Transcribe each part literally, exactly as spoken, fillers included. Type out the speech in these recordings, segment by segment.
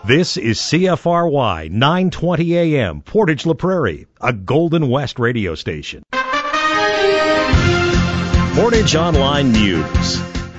This is C F R Y nine twenty A M, Portage La Prairie, a Golden West radio station. Portage Online News.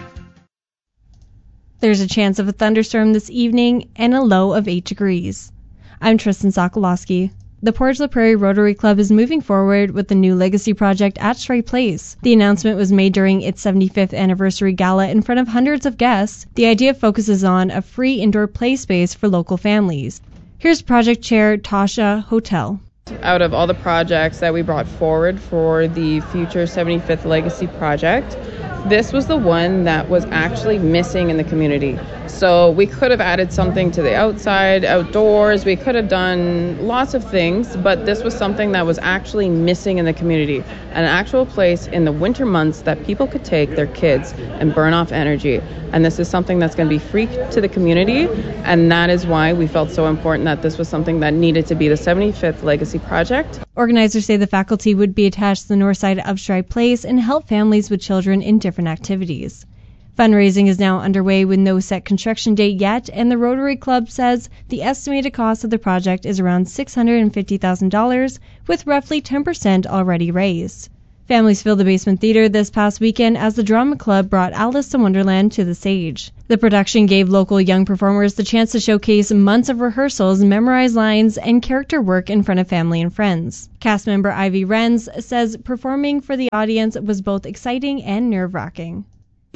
There's a chance of a thunderstorm this evening and a low of eight degrees. I'm Tristan Sokolowski. The Portage La Prairie Rotary Club is moving forward with the new legacy project at Stripe Place. The announcement was made during its seventy-fifth anniversary gala in front of hundreds of guests. The idea focuses on a free indoor play space for local families. Here's project chair Tasha Hotel. Out of all the projects that we brought forward for the future seventy-fifth Legacy Project, this was the one that was actually missing in the community. So we could have added something to the outside, outdoors, we could have done lots of things, but this was something that was actually missing in the community. An actual place in the winter months that people could take their kids and burn off energy. And this is something that's going to be free to the community, and that is why we felt so important that this was something that needed to be the seventy-fifth Legacy Project. Organizers say the faculty would be attached to the north side of Stripe Place and help families with children in different activities. Fundraising is now underway with no set construction date yet, and the Rotary Club says the estimated cost of the project is around six hundred fifty thousand dollars, with roughly ten percent already raised. Families filled the basement theater this past weekend as the drama club brought Alice in Wonderland to the stage. The production gave local young performers the chance to showcase months of rehearsals, memorize lines, and character work in front of family and friends. Cast member Ivy Renz says performing for the audience was both exciting and nerve-wracking.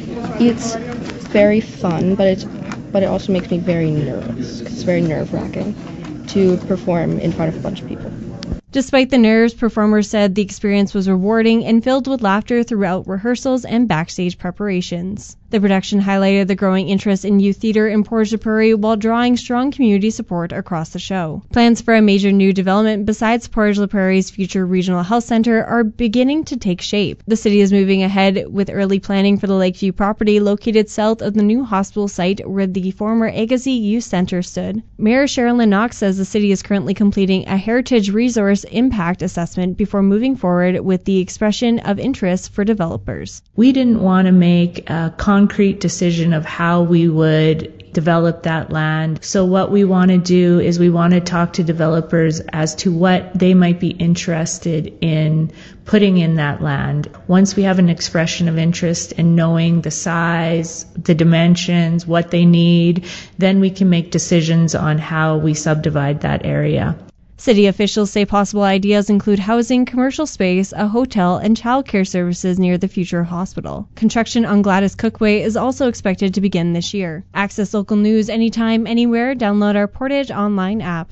It's very fun, but it's but it also makes me very nervous. It's very nerve-wracking to perform in front of a bunch of people. Despite the nerves, performers said the experience was rewarding and filled with laughter throughout rehearsals and backstage preparations. The production highlighted the growing interest in youth theater in Portage La Prairie while drawing strong community support across the show. Plans for a major new development besides Portage La Prairie's future regional health center are beginning to take shape. The city is moving ahead with early planning for the Lakeview property located south of the new hospital site where the former Agassiz Youth Center stood. Mayor Sherilyn Knox says the city is currently completing a heritage resource impact assessment before moving forward with the expression of interest for developers. We didn't want to make a concrete decision of how we would develop that land. So what we want to do is we want to talk to developers as to what they might be interested in putting in that land. Once we have an expression of interest in knowing the size, the dimensions, what they need, then we can make decisions on how we subdivide that area. City officials say possible ideas include housing, commercial space, a hotel, and childcare services near the future hospital. Construction on Gladys Cookway is also expected to begin this year. Access local news anytime, anywhere. Download our Portage Online app.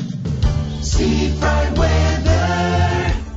Seafront weather.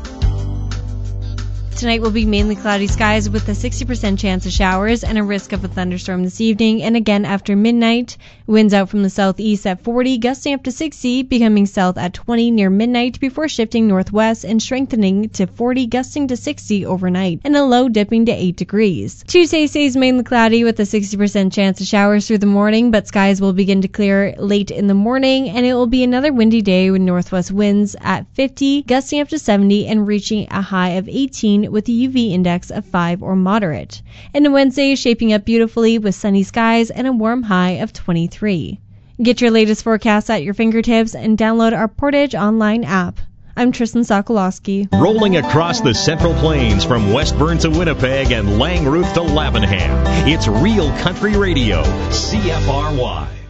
Tonight will be mainly cloudy skies with a sixty percent chance of showers and a risk of a thunderstorm this evening and again after midnight. Winds out from the southeast at forty, gusting up to sixty, becoming south at twenty near midnight before shifting northwest and strengthening to forty, gusting to sixty overnight, and a low dipping to eight degrees. Tuesday stays mainly cloudy with a sixty percent chance of showers through the morning, but skies will begin to clear late in the morning, and it will be another windy day with northwest winds at fifty, gusting up to seventy, and reaching a high of eighteen with a U V index of five or moderate. And Wednesday is shaping up beautifully with sunny skies and a warm high of twenty-three. Get your latest forecast at your fingertips and download our Portage Online app. I'm Tristan Sokolowski. Rolling across the Central Plains from Westburn to Winnipeg and Langrooth to Lavenham. It's Real Country Radio, C F R Y.